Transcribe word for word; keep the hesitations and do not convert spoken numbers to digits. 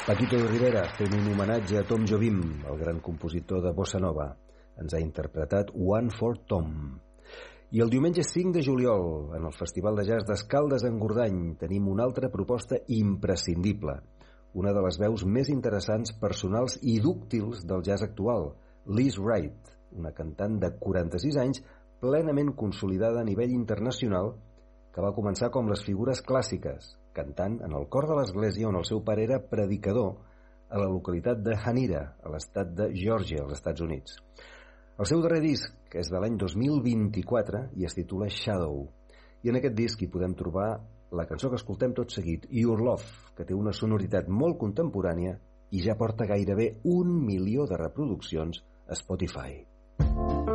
Paquito de Rivera fent un homenatge a Tom Jobim, el gran compositor de Bossa Nova. Ens ha interpretat One for Tom. I el diumenge cinc de juliol, en el Festival de Jazz d'Escaldes-Engordany, tenim una altra proposta imprescindible. Una de les veus més interessants, personals i dúctils del jazz actual, Liz Wright, una cantant de quaranta-sis anys plenament consolidada a nivell internacional, que va començar com les figures clàssiques, cantant en el cor de l'església on el seu pare era predicador a la localitat de Hanira, a l'estat de Geòrgia, als Estats Units. El seu darrer disc, que és de l'any dos mil vint-i-quatre, i es titula Shadow. I en aquest disc hi podem trobar la cançó que escoltem tot seguit, Your Love, que té una sonoritat molt contemporània i ja porta gairebé un milió de reproduccions a Spotify.